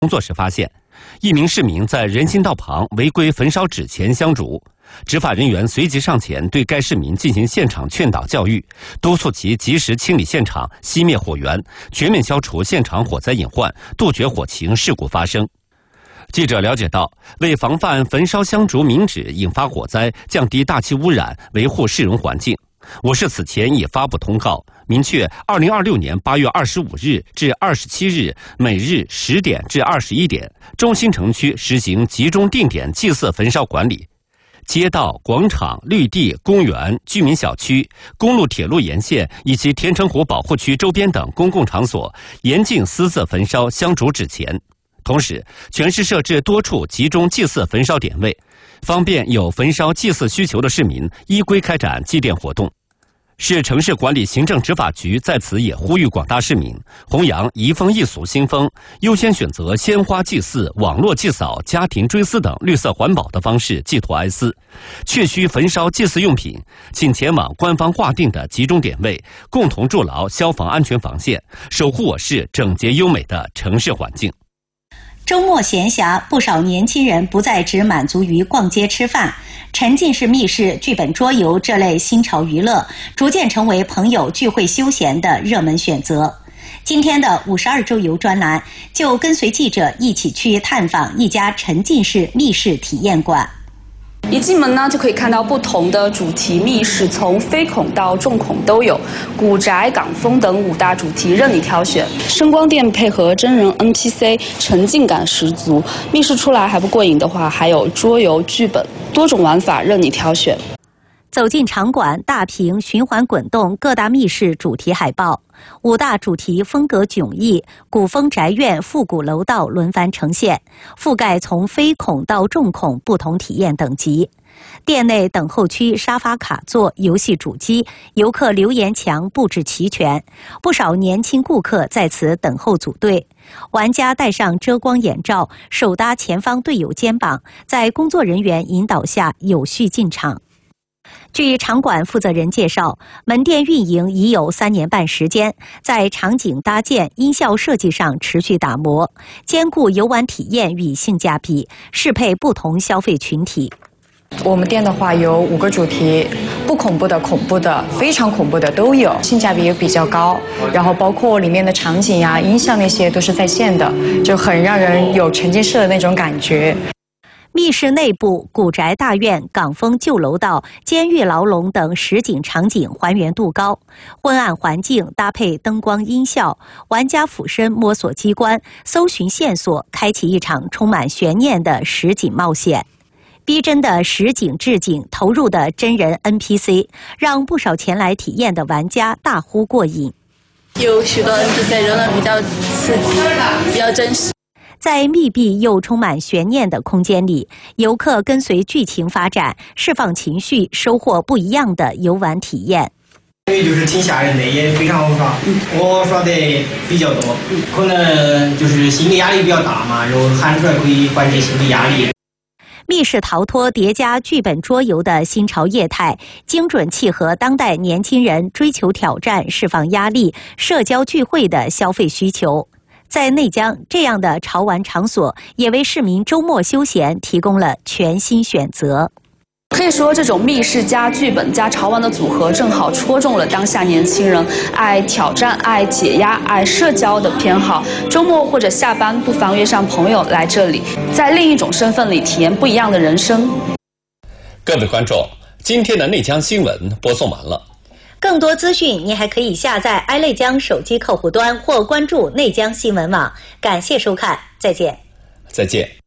工作时发现，一名市民在人行道旁违规焚烧纸钱香烛。执法人员随即上前对该市民进行现场劝导教育，督促其及时清理现场、熄灭火源，全面消除现场火灾隐患，杜绝火情事故发生。记者了解到，为防范焚烧香烛冥纸引发火灾，降低大气污染，维护市容环境，我市此前已发布通告，明确2026年8月25日至27日每日10点至21点，中心城区实行集中定点祭祀焚烧管理。街道、广场、绿地、公园、居民小区、公路、铁路沿线以及田城湖保护区周边等公共场所，严禁私自焚烧香烛纸钱。同时，全市设置多处集中祭祀焚烧点位，方便有焚烧祭祀需求的市民依规开展祭奠活动。市城市管理行政执法局在此也呼吁广大市民弘扬移风易俗新风，优先选择鲜花祭祀、网络祭扫、家庭追思等绿色环保的方式寄托哀思，确需焚烧祭祀用品，请前往官方划定的集中点位，共同筑牢消防安全防线，守护我市整洁优美的城市环境。 周末闲暇，不少年轻人不再只满足于逛街吃饭，沉浸式密室、剧本桌游这类新潮娱乐，逐渐成为朋友聚会休闲的热门选择。今天的52周游专栏就跟随记者一起去探访一家沉浸式密室体验馆。 一进门呢，就可以看到不同的主题密室，从非孔到重孔都有，古宅、港风等5大主题任你挑选。声光电配合真人 NPC， 沉浸感十足。密室出来还不过瘾的话，还有桌游、剧本，多种玩法任你挑选。 走进场馆，大屏循环滚动各大密室主题海报，5大主题风格迥异，古风宅院、复古楼道轮番呈现，覆盖从非孔到重孔不同体验等级。店内等候区沙发卡座、游戏主机、游客留言墙布置齐全，不少年轻顾客在此等候组队。玩家戴上遮光眼罩，手搭前方队友肩膀，在工作人员引导下有序进场。据场馆负责人介绍，门店运营已有3年半时间，在场景搭建、音效设计上持续打磨，兼顾游玩体验与性价比，适配不同消费群体。 我们店的话有5个主题，不恐怖的、恐怖的、非常恐怖的都有，性价比也比较高。然后包括里面的场景呀、音效那些都是在线的，就很让人有沉浸式的那种感觉。 密室内部、古宅大院、港风旧楼道、监狱牢笼等实景场景还原度高，昏暗环境搭配灯光音效，玩家俯身摸索机关，搜寻线索，开启一场充满悬念的实景冒险。逼真的实景置景，投入的真人 NPC， 让不少前来体验的玩家大呼过瘾。 有许多 NPC 人比较刺激，比较真实。 在密闭又充满悬念的空间里，游客跟随剧情发展，释放情绪，收获不一样的游玩体验。 因为就是挺吓人的，也非常好耍。我耍的比较多，可能就是心理压力比较大嘛，然后喊出来可以缓解心理压力。 密室逃脱叠加剧本桌游的新潮业态，精准契合当代年轻人追求挑战、释放压力、社交聚会的消费需求。在内江，这样的潮玩场所也为市民周末休闲提供了全新选择。 可以说，这种密室加剧本加潮玩的组合，正好戳中了当下年轻人爱挑战、爱解压、爱社交的偏好。周末或者下班，不妨约上朋友来这里，在另一种身份里体验不一样的人生。 各位观众，今天的内江新闻播送完了。 更多资讯，您还可以下载爱内江手机客户端或关注内江新闻网。感谢收看，再见。 再见。